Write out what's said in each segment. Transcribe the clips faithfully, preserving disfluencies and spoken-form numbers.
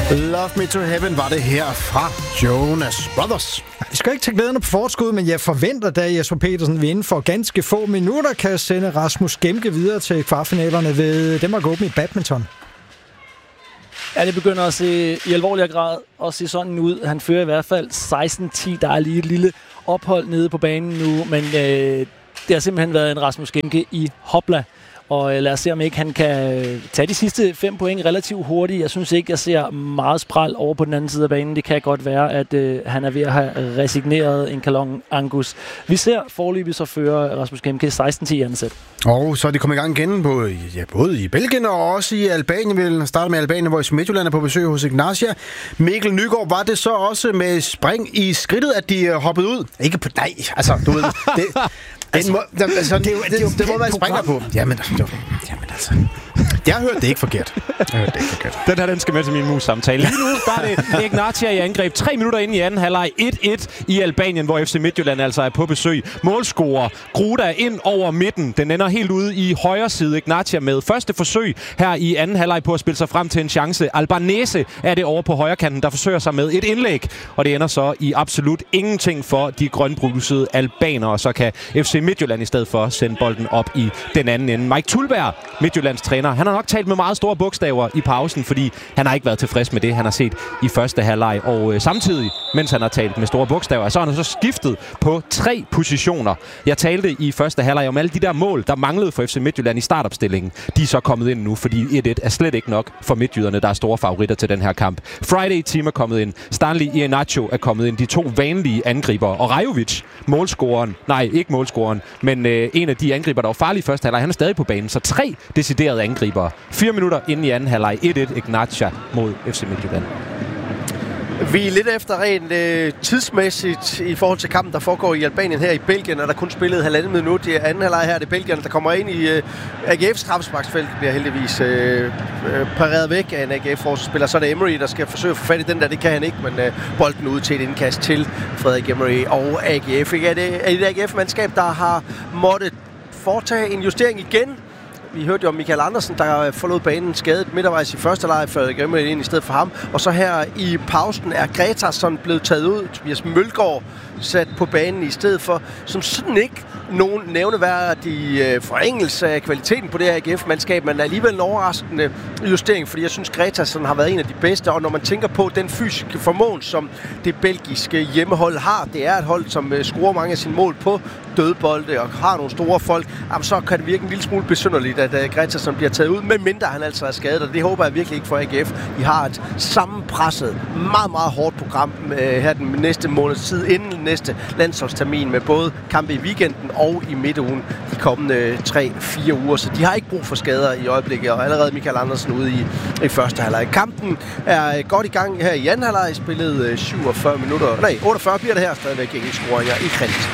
Love Me To Heaven var det her fra Jonas Brothers. Jeg skal ikke tage glæderne på forskud, men jeg forventer, da Jesper Petersen vil inden for ganske få minutter kan sende Rasmus Gemke videre til kvartfinalerne ved Danmark Open i badminton. Ja, det begynder at se i alvorlig grad at se sådan ud. Han fører i hvert fald seksten ti. Der er lige et lille ophold nede på banen nu, men øh, det har simpelthen været en Rasmus Gemke i hopla. Og øh, lad os se, om ikke han kan tage de sidste fem point relativt hurtigt. Jeg synes ikke, jeg ser meget spral over på den anden side af banen. Det kan godt være, at øh, han er ved at have resigneret en Kalon Angus. Vi ser forløbig så fører Rasmus Gemke seksten ti i andet sæt. Og så er de kommet i gang igen på, ja, både i Belgien og også i Albanien. Vi vil starte med Albanien, hvor Midtjylland er på besøg hos Ignatia. Mikkel Nygaard, var det så også med spring i skridtet, at de hoppede ud? Ikke på... Nej, altså, du ved... Det, altså, må, altså, det, det, det, det, det må man springer på. Jamen, det, jamen altså... Jeg har hørt det ikke forkert. Jeg har hørt det ikke forkert. Den her, den skal med til min mus-samtale. Lige nu var det Ignatia i angreb. Tre minutter inde i anden halvleg. et et i Albanien, hvor F C Midtjylland altså er på besøg. Målscorer Gruda ind over midten. Den ender helt ude i højre side. Ignatia med første forsøg her i anden halvleg på at spille sig frem til en chance. Albanese er det over på højre kanten, der forsøger sig med et indlæg. Og det ender så i absolut ingenting for de grønbrusede albanere. Så kan F C Midtjylland i stedet for sende bolden op i den anden ende. Mike Tulberg, Midtjyllands træner, han har nok talt med meget store bogstaver i pausen, fordi han har ikke været tilfreds med det, han har set i første halvleg. Og øh, samtidig, mens han har talt med store bogstaver, så har han så skiftet på tre positioner. Jeg talte i første halvleg om alle de der mål, der manglede for F C Midtjylland i startopstillingen. De er så kommet ind nu, fordi et et er slet ikke nok for midtjyderne, der er store favoritter til den her kamp. Friday Team er kommet ind. Stanley Iheanacho er kommet ind. De to vanlige angriber. Og Rajovic, målscoreren, nej, ikke målscoreren, men øh, en af de angriber, der var farlige i første halvleg, han er stadig på banen. Så tre deciderede angriber. Fire minutter inden i anden halvleg. et et Ignatia mod F C Midtjylland. Vi er lidt efter rent øh, tidsmæssigt i forhold til kampen, der foregår i Albanien. Her i Belgien er der kun spillet halvandet minut i anden halvleg. Her er det Belgien, der kommer ind i øh, A G F's straffesparksfelt. bliver heldigvis øh, øh, pareret væk af en A G F-forsvarsspiller. Så er det Emery, der skal forsøge at få fat i den der. Det kan han ikke, men øh, bolden ud til et indkast til Frederik Emery og A G F. Ikke? Er det, er det et A G F-mandskab, der har måttet foretage en justering igen? Vi hørte jo om Michael Andersen, der forlod banen skadet midtervejs i første leg, før Emery ind i stedet for ham. Og så her i pausen er Gretarsson blevet taget ud. Tobias Mølgaard sat på banen i stedet for, som sådan ikke nogen nævneværdig øh, forringelse af kvaliteten på det her A G F-mandskab, men alligevel en overraskende justering, fordi jeg synes, Gretarsson har været en af de bedste, og når man tænker på den fysiske formåen, som det belgiske hjemmehold har, det er et hold, som øh, scorer mange af sine mål på dødbolde og har nogle store folk, jamen, så kan det virke en lille smule besynderligt, at uh, Gretarsson bliver taget ud, medmindre han altså er skadet, og det håber jeg virkelig ikke for A G F. De har et sammenpresset, meget, meget hårdt program uh, her den næste måneds tid, inden den næste landsholdstermin, med både kampe i weekenden og i midtugen de kommende tre fire uger, så de har ikke brug for skader i øjeblikket, og allerede Michael Andersen ude i, i første halvleg. Kampen er godt i gang her i anden halvleg, spillet uh, syvogfyrre minutter, nej, otteogfyrre bliver det her, stadigvæk ingen scoringer i kredit.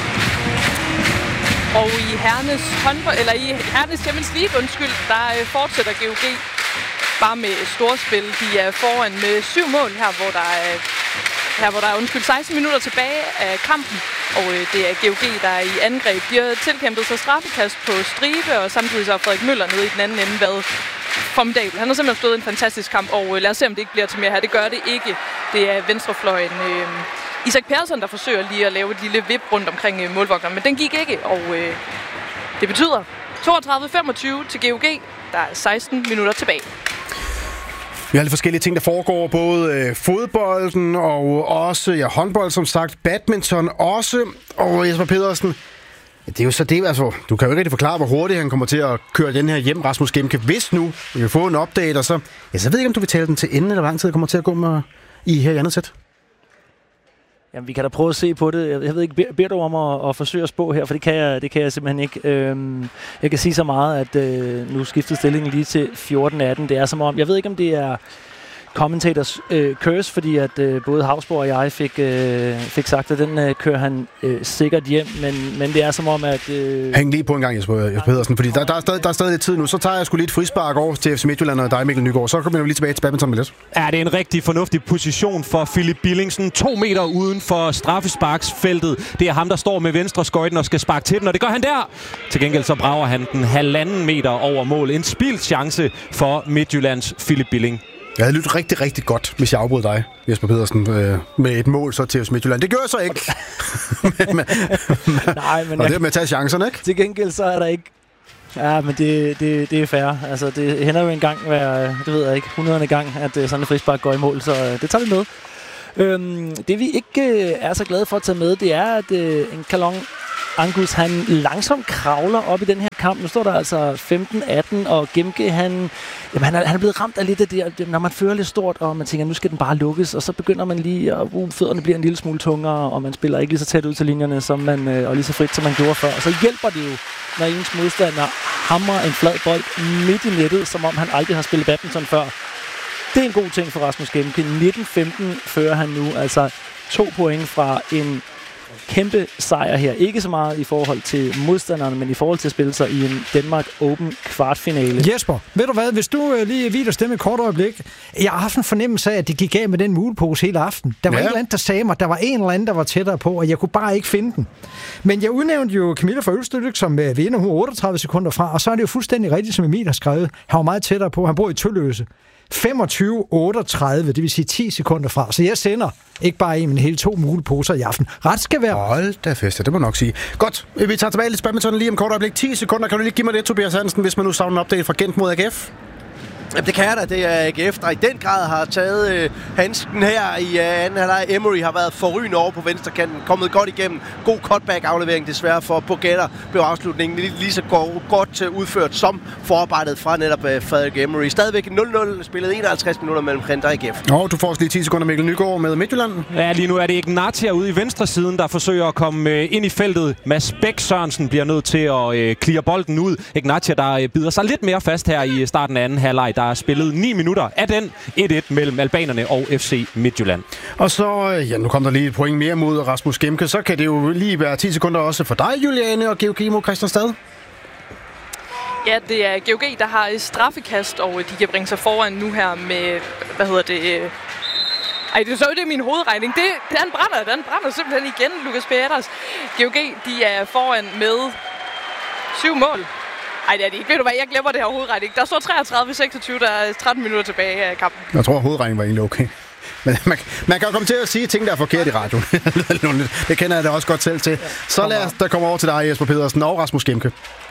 Og i Hernes håndbold, eller i Hernes Champions League, undskyld, der fortsætter G O G bare med et storspil. De er foran med syv mål her, hvor der er, her, hvor der er undskyld, seksten minutter tilbage af kampen. Og det er G O G, der er i angreb. De har tilkæmpet sig straffekast på stribe, og samtidig så har Frederik Møller nede i den anden ende været formidabel. Han har simpelthen stået en fantastisk kamp, og lad os se, om det ikke bliver til mere her. Det gør det ikke. Det er venstrefløjen Øh, Isak Persson, der forsøger lige at lave et lille vip rundt omkring øh, målvogteren, men den gik ikke, og øh, det betyder toogtredive femogtyve til G O G. Der er seksten minutter tilbage. Vi har lidt forskellige ting, der foregår, både øh, fodbolden og også ja, håndbold, som sagt, badminton også, og Jesper Pedersen. Det er jo så det, altså, du kan jo ikke rigtig forklare, hvor hurtigt han kommer til at køre den her hjem, Rasmus Gemke. Hvis nu vi vil få en update, og så, ja, så ved jeg ikke, om du vil tale den til enden, eller hvor lang tid det kommer til at gå med i her i andet sæt. Jamen, vi kan da prøve at se på det. Jeg ved ikke, beder, beder du om at, at forsøge at spå her, for det kan jeg, det kan jeg simpelthen ikke. Øhm, jeg kan sige så meget, at øh, nu skiftede stillingen lige til fjorten atten. Det er som om, jeg ved ikke, om det er commentators øh, curse, fordi at øh, både Havsborg og jeg fik, øh, fik sagt, at den øh, kører han øh, sikkert hjem, men, men det er som om, at... Øh... Hæng lige på en gang, Jesper, Jesper Pedersen, fordi der, der, er stadig, der er stadig lidt tid nu. Så tager jeg sgu lige et frispark over til F C Midtjylland og dig, Mikkel Nygaard. Så kommer vi lige tilbage til badminton med lidt. Ja, det er en rigtig fornuftig position for Philip Billingsen. To meter uden for straffesparksfeltet. Det er ham, der står med venstre skøjten og skal sparke til den, og det gør han der. Til gengæld så brager han den halvanden meter over mål. En spildt chance for Midtjyllands Philip Billing. Jeg havde lyttet rigtig, rigtig godt, hvis jeg afbrød dig, Jesper Pedersen, øh, med et mål så til F C Midtjylland. Det gør jeg så ikke. men, men, Nej, men... og det er med at tage chancerne, ikke? Til gengæld så er der ikke... Ja, men det, det, det er fair. Altså, det hænder jo en gang hver, det ved jeg ikke, hundredende gang, at sådan en frispark går i mål, så det tager vi med. Øhm, det vi ikke øh, er så glade for at tage med, det er, at øh, en Kalon Angus, han langsomt kravler op i den her kamp. Nu står der altså femten atten, og Gemke, han, jamen, han, er, han er blevet ramt af lidt af det, når man fører lidt stort, og man tænker, nu skal den bare lukkes, og så begynder man lige, at uh, fødderne bliver en lille smule tungere, og man spiller ikke lige så tæt ud til linjerne, som man, øh, og lige så frit, som man gjorde før. Og så hjælper det jo, når ens modstander hamrer en flad bold midt i nettet, som om han aldrig har spillet badminton før. Det er en god ting for Rasmus Gemke. nitten femten fører han nu, altså to point fra en kæmpe sejr her. Ikke så meget i forhold til modstanderne, men i forhold til at spille sig i en Danmark Open kvartfinale. Jesper, ved du hvad, hvis du øh, lige vider stemme et kort øjeblik. Jeg har haft en fornemmelse af, at det gik af med den mulepose hele aften. Der var ja. en eller anden, der sagde mig, der var en eller anden, der var tættere på, og jeg kunne bare ikke finde den. Men jeg udnævnte jo Camilla fra Ølstykke, som øh, vinder otteogtredive sekunder fra, og så er det jo fuldstændig rigtigt, som Emil har skrevet. Han var meget tættere på. Han bor i Tølløse. femogtyve otteogtredive, det vil sige ti sekunder fra. Så jeg sender ikke bare en, men hele to muleposer i aften. Ret skal være. Hold da fest, det må nok sige. Godt, vi tager tilbage lidt badminton lige om kort øjeblik. ti sekunder, kan du lige give mig det, Tobias Hansen, hvis man nu savner en update fra Gent mod A G F? Jamen, det kan jeg da. Det er A G F, der i den grad har taget øh, handsken her i øh, anden halvleg. Emery har været forrygende over på venstrekanten, kommet godt igennem. God cutback-aflevering desværre for Pogatter. Blev afslutningen lige, lige så go- godt øh, udført som forarbejdet fra netop øh, Frederik Emery. Stadigvæk nul nul, spillet enoghalvtreds minutter mellem Gent og A G F. Nå, du får også lige ti sekunder, Mikkel Nygaard med Midtjylland. Ja, lige nu er det Ignatia ude i venstre siden, der forsøger at komme øh, ind i feltet. Mads Bæk Sørensen bliver nødt til at øh, clear bolden ud. Ignatia, der øh, bider sig lidt mere fast her i starten af anden halvleg. Der er spillet ni minutter af den et et mellem albanerne og F C Midtjylland. Og så, ja, nu kom der lige et point mere mod Rasmus Gemke, så kan det jo lige være ti sekunder også for dig, Juliane, og G O G mod Christianstad. Ja, det er G O G, der har straffekast, og de kan bringe sig foran nu her med, hvad hedder det... Ej, det er så det er min hovedregning. Det, den brænder, den brænder simpelthen igen, Lukas Peters. G O G, de er foran med syv mål. Ej, det er det ikke. Ved du hvad, jeg glemmer det her hovedregning. Der står treogtredive seksogtyve, der er tretten minutter tilbage af kampen. Jeg tror, hovedregningen var egentlig okay. Men man, man kan jo komme til at sige ting, der er forkert i radioen. Det kender jeg da også godt selv til. Så lad os da komme over til dig, Jesper Pedersen og Rasmus Gemke.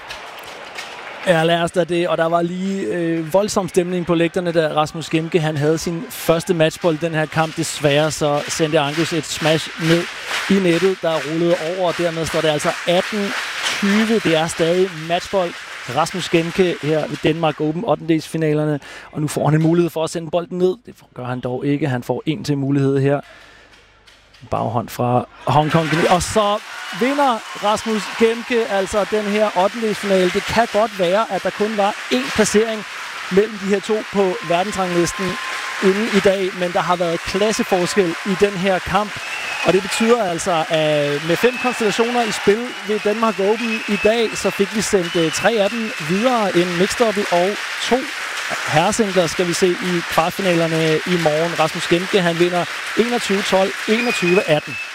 Ja, lad os da det. Og der var lige øh, voldsom stemning på lægterne, da Rasmus Gemke han havde sin første matchbold i den her kamp. Desværre så sendte Angus et smash ned i nettet, der rullede over, og dermed står det altså atten tyve. Det er stadig matchbold. Rasmus Gemke her ved Danmark Open ottendedelsfinalerne, og nu får han en mulighed for at sende bolden ned. Det gør han dog ikke. Han får en til mulighed her. Baghånd fra Hong Kong. Og så vinder Rasmus Gemke altså den her ottendedelsfinale. Det kan godt være, at der kun var én placering mellem de her to på verdensranglisten inden i dag, men der har været klasseforskel i den her kamp. Og det betyder altså, at med fem konstellationer i spil ved Danmark Open i dag, så fik vi sendt tre af dem videre. En mixed double og to herresingler skal vi se i kvartfinalerne i morgen. Rasmus Gemke, han vinder enogtyve tolv, enogtyve atten.